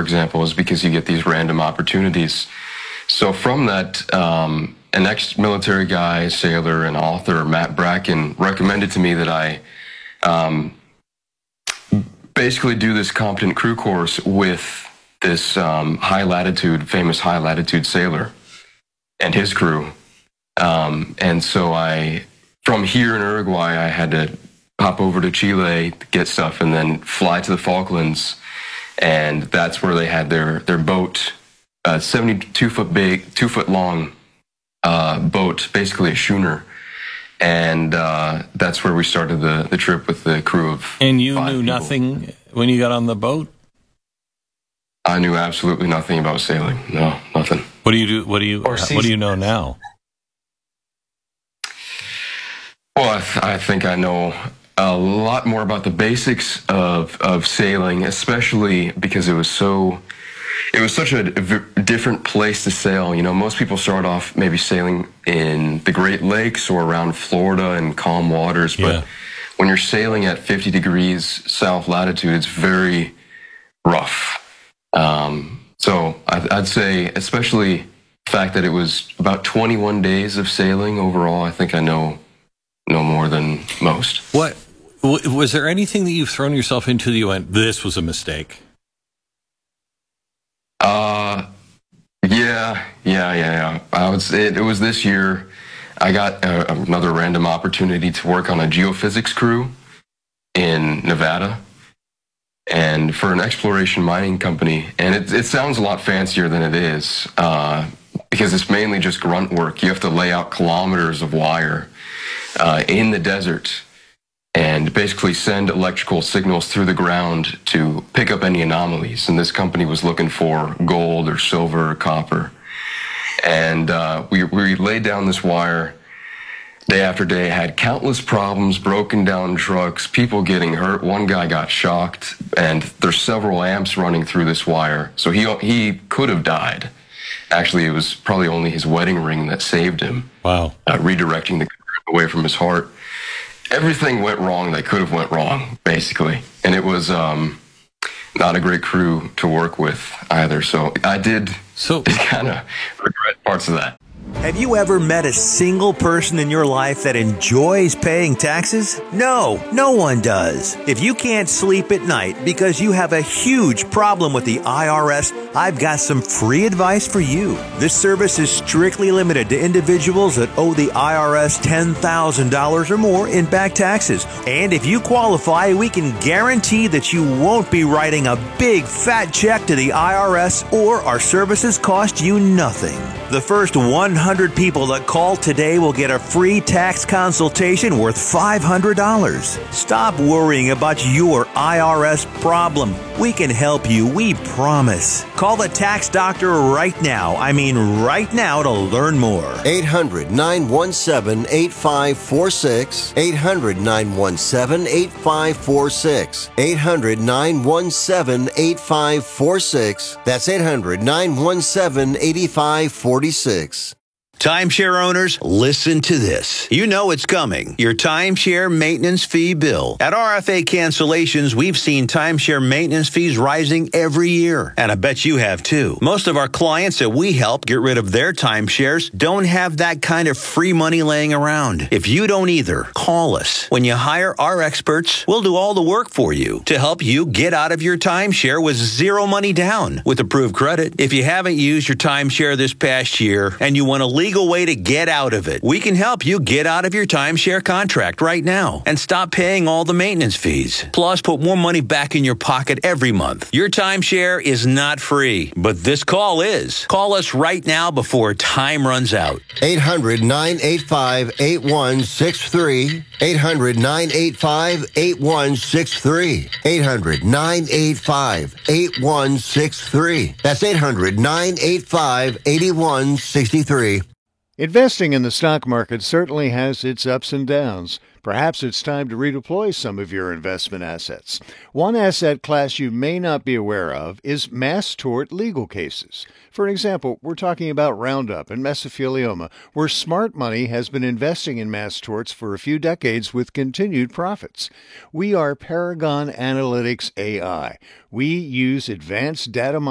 example, is because you get these random opportunities. So from that, an ex-military guy, sailor, and author, Matt Bracken, recommended to me that I basically do this competent crew course with this famous high latitude sailor and his crew. And so from here in Uruguay, I had to hop over to Chile to get stuff and then fly to the Falklands. And that's where they had their boat, 72-foot big, 2-foot long boat, basically a schooner. And that's where we started the trip with the crew of And you 5 knew people. nothing when you got on the boat? I knew absolutely nothing about sailing. No, nothing. What do you do? What do you know now? Well, I think I know a lot more about the basics of sailing, especially because it was such a different place to sail. You know, most people start off maybe sailing in the Great Lakes or around Florida in calm waters, but when you're sailing at 50 degrees south latitude, it's very rough. So I'd say, especially the fact that it was about 21 days of sailing overall, I think I know more than most. What was there anything that you've thrown yourself into that you went, this was a mistake? Yeah. It was this year. I got another random opportunity to work on a geophysics crew in Nevada, and for an exploration mining company. And it sounds a lot fancier than it is, because it's mainly just grunt work. You have to lay out kilometers of wire in the desert and basically send electrical signals through the ground to pick up any anomalies. And this company was looking for gold or silver or copper. And we laid down this wire day after day, had countless problems, broken down trucks, people getting hurt. One guy got shocked, and there's several amps running through this wire. So he could have died. Actually, it was probably only his wedding ring that saved him. Wow. Redirecting the current away from his heart. Everything went wrong that could have went wrong, basically. And it was not a great crew to work with either. So I did kind of regret parts of that. Have you ever met a single person in your life that enjoys paying taxes? No, no one does. If you can't sleep at night because you have a huge problem with the IRS, I've got some free advice for you. This service is strictly limited to individuals that owe the IRS $10,000 or more in back taxes. And if you qualify, we can guarantee that you won't be writing a big fat check to the IRS, or our services cost you nothing. The first 100 people that call today will get a free tax consultation worth $500. Stop worrying about your IRS problem. We can help you, we promise. Call the tax doctor right now. I mean right now, to learn more. 800-917-8546. 800-917-8546. 800-917-8546. That's 800-917-8546. Timeshare owners, listen to this. You know it's coming. Your timeshare maintenance fee bill. At RFA Cancellations, we've seen timeshare maintenance fees rising every year. And I bet you have too. Most of our clients that we help get rid of their timeshares don't have that kind of free money laying around. If you don't either, call us. When you hire our experts, we'll do all the work for you to help you get out of your timeshare with zero money down with approved credit. If you haven't used your timeshare this past year and you want a legal way to get out of it, we can help you get out of your timeshare contract right now and stop paying all the maintenance fees. Plus, put more money back in your pocket every month. Your timeshare is not free, but this call is. Call us right now before time runs out. 800-985-8163. 800-985-8163. 800-985-8163. That's 800-985-8163. Investing in the stock market certainly has its ups and downs. Perhaps it's time to redeploy some of your investment assets. One asset class you may not be aware of is mass tort legal cases. For example, we're talking about Roundup and mesothelioma, where smart money has been investing in mass torts for a few decades with continued profits. We are Paragon Analytics AI. We use advanced data